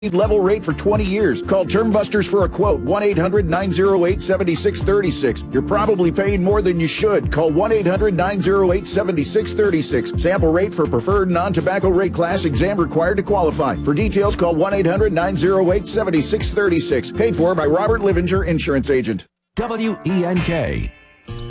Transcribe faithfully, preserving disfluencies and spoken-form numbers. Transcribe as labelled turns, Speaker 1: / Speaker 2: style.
Speaker 1: level rate for twenty years. Call Term Busters for a quote. one eight hundred nine oh eight seven six three six. You're probably paying more than you should. Call one eight hundred nine oh eight seven six three six. Sample rate for preferred non-tobacco rate class. Exam required to qualify. For details, call one eight hundred nine oh eight seven six three six. Paid for by Robert Livinger, Insurance Agent.
Speaker 2: W E N K